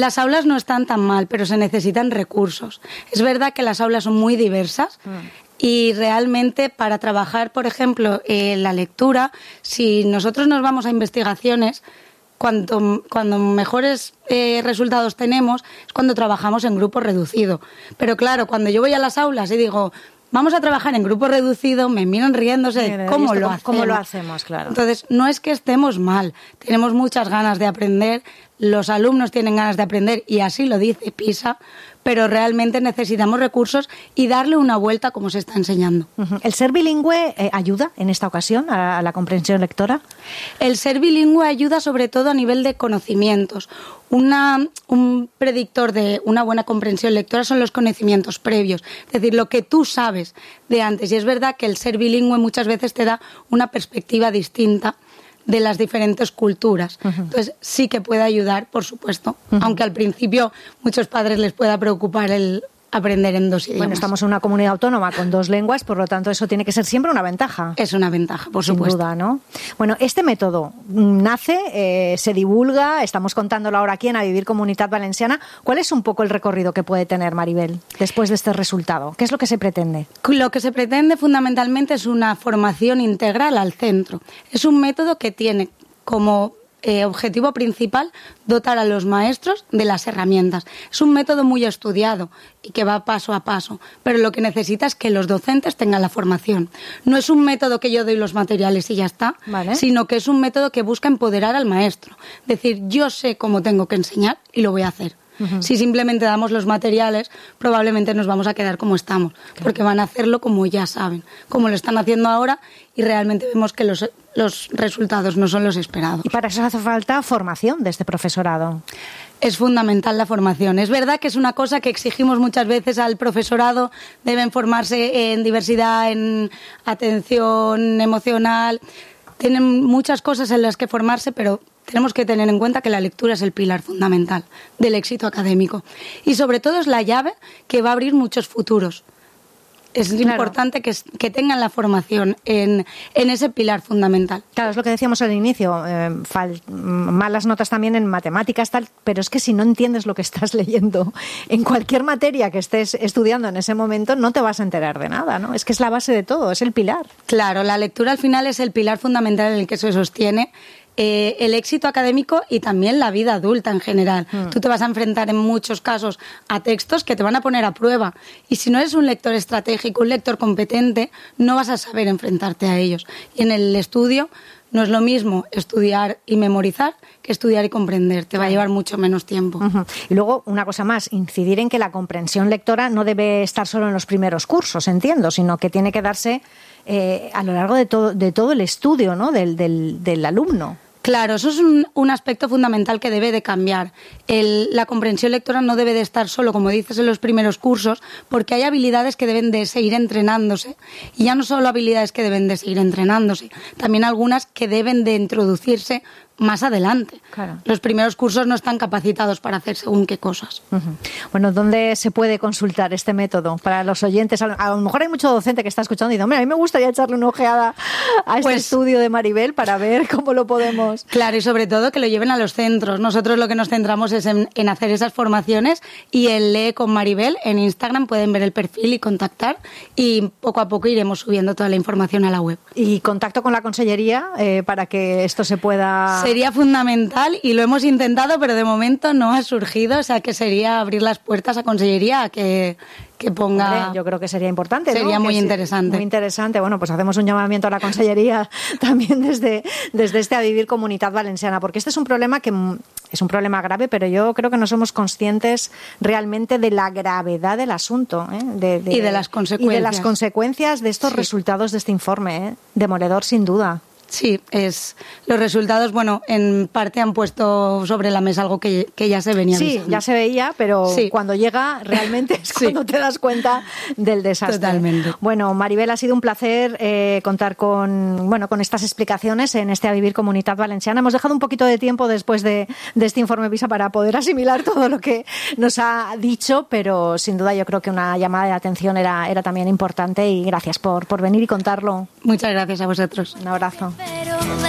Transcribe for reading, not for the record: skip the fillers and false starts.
Las aulas no están tan mal, pero se necesitan recursos. Es verdad que las aulas son muy diversas y realmente para trabajar, por ejemplo, la lectura, si nosotros nos vamos a investigaciones, cuando mejores resultados tenemos es cuando trabajamos en grupo reducido. Pero claro, cuando yo voy a las aulas y digo, vamos a trabajar en grupo reducido, me miran riéndose de cómo lo hacemos. ¿Cómo lo hacemos? Claro. Entonces, no es que estemos mal, tenemos muchas ganas de aprender, los alumnos tienen ganas de aprender y así lo dice PISA, pero realmente necesitamos recursos y darle una vuelta como se está enseñando. ¿El ser bilingüe ayuda en esta ocasión a la comprensión lectora? El ser bilingüe ayuda sobre todo a nivel de conocimientos. Un predictor de una buena comprensión lectora son los conocimientos previos, es decir, lo que tú sabes de antes. Y es verdad que el ser bilingüe muchas veces te da una perspectiva distinta de las diferentes culturas. Entonces sí que puede ayudar, por supuesto, aunque al principio muchos padres les pueda preocupar el aprender en dos idiomas. Bueno, estamos en una comunidad autónoma con 2 lenguas, por lo tanto eso tiene que ser siempre una ventaja. Es una ventaja, por supuesto. Sin duda, ¿no? Bueno, este método nace, se divulga, estamos contándolo ahora aquí en A Vivir Comunitat Valenciana. ¿Cuál es un poco el recorrido que puede tener, Maribel, después de este resultado? ¿Qué es lo que se pretende? Lo que se pretende fundamentalmente es una formación integral al centro. Es un método que tiene como objetivo principal dotar a los maestros de las herramientas. Es un método muy estudiado y que va paso a paso, pero lo que necesita es que los docentes tengan la formación. No es un método que yo doy los materiales y ya está, ¿vale? Sino que es un método que busca empoderar al maestro. Es decir, yo sé cómo tengo que enseñar y lo voy a hacer. Si simplemente damos los materiales, probablemente nos vamos a quedar como estamos, porque van a hacerlo como ya saben, como lo están haciendo ahora, y realmente vemos que los resultados no son los esperados. Y para eso hace falta formación de este profesorado. Es fundamental la formación. Es verdad que es una cosa que exigimos muchas veces al profesorado, deben formarse en diversidad, en atención emocional, tienen muchas cosas en las que formarse, pero tenemos que tener en cuenta que la lectura es el pilar fundamental del éxito académico. Y sobre todo es la llave que va a abrir muchos futuros. Es importante que tengan la formación en ese pilar fundamental. Claro, es lo que decíamos al inicio, malas notas también en matemáticas, tal, pero es que si no entiendes lo que estás leyendo en cualquier materia que estés estudiando en ese momento, no te vas a enterar de nada, ¿no? Es que es la base de todo, es el pilar. Claro, la lectura al final es el pilar fundamental en el que se sostiene el éxito académico y también la vida adulta en general. Tú te vas a enfrentar en muchos casos a textos que te van a poner a prueba y si no eres un lector estratégico, un lector competente, no vas a saber enfrentarte a ellos. Y en el estudio no es lo mismo estudiar y memorizar que estudiar y comprender. Te va a llevar mucho menos tiempo. Y luego, una cosa más, incidir en que la comprensión lectora no debe estar solo en los primeros cursos, entiendo, sino que tiene que darse a lo largo de todo el estudio, ¿no? del alumno. Claro, eso es un aspecto fundamental que debe de cambiar. La comprensión lectora no debe de estar solo, como dices, en los primeros cursos, porque hay habilidades que deben de seguir entrenándose. Y ya no solo habilidades que deben de seguir entrenándose, también algunas que deben de introducirse más adelante. Claro. Los primeros cursos no están capacitados para hacer según qué cosas. Bueno, ¿dónde se puede consultar este método para los oyentes? A lo mejor hay mucho docente que está escuchando y dice, a mí me gustaría echarle una ojeada a este estudio de Maribel para ver cómo lo podemos... Claro, y sobre todo que lo lleven a los centros. Nosotros lo que nos centramos es en hacer esas formaciones y en Lee con Maribel en Instagram pueden ver el perfil y contactar y poco a poco iremos subiendo toda la información a la web. ¿Y contacto con la consellería para que esto se pueda...? Sería fundamental y lo hemos intentado, pero de momento no ha surgido, o sea que sería abrir las puertas a consellería que ponga... Hombre, yo creo que sería importante, Sería ¿no? muy interesante. Muy interesante. Bueno, pues hacemos un llamamiento a la consellería también desde este A Vivir Comunitat Valenciana, porque este es un problema que es un problema grave, pero yo creo que no somos conscientes realmente de la gravedad del asunto, ¿eh? Y de las consecuencias. Y de las consecuencias de estos resultados de este informe, ¿eh? Demoledor, sin duda. Sí, los resultados, bueno, en parte han puesto sobre la mesa algo que ya se venía avisando. Sí, ya se veía, pero cuando llega realmente es cuando te das cuenta del desastre. Totalmente. Bueno, Maribel, ha sido un placer contar con estas explicaciones en este A Vivir Comunitat Valenciana. Hemos dejado un poquito de tiempo después de este informe PISA para poder asimilar todo lo que nos ha dicho, pero sin duda yo creo que una llamada de atención era también importante y gracias por venir y contarlo. Muchas gracias a vosotros. Un abrazo.